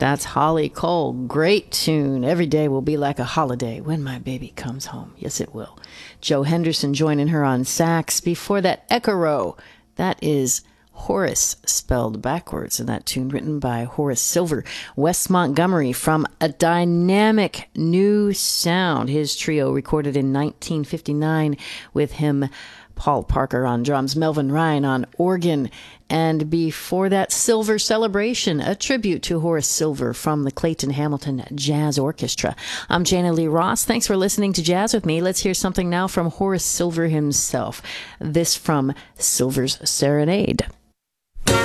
That's Holly Cole. Great tune. Every day will be like a holiday when my baby comes home. Yes, it will. Joe Henderson joining her on sax. Before that, Echaro. That is Horace spelled backwards, and that tune written by Horace Silver. Wes Montgomery from A Dynamic New Sound. His trio recorded in 1959 with him, Paul Parker on drums, Melvin Ryan on organ. And before that, Silver Celebration, a tribute to Horace Silver from the Clayton Hamilton Jazz Orchestra. I'm Jana Lee Ross. Thanks for listening to Jazz with me. Let's hear something now from Horace Silver himself. This from Silver's Serenade.